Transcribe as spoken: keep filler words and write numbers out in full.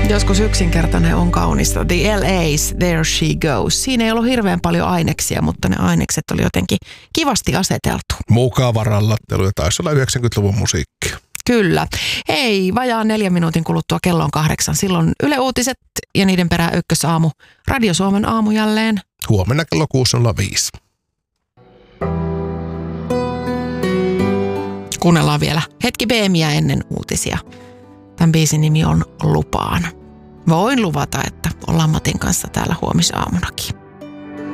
Joskus yksinkertainen on kaunista. The L A's, There She Goes. Siinä ei ollut hirveän paljon aineksia, mutta ne ainekset oli jotenkin kivasti aseteltu. Mukava rallattelu ja taisi olla yhdeksänkymmentäluvun musiikkia. Kyllä. Hei, vajaan neljän minuutin kuluttua kello on kahdeksan. Silloin Yle Uutiset ja niiden perään ykkösaamu. Radio Suomen aamu jälleen. Huomenna kello kuusi nolla viisi. Kuunnellaan vielä hetki B M:iä ennen uutisia. Tämän biisin nimi on Lupaan. Voin luvata, että ollaan Matin kanssa täällä huomisaamunakin.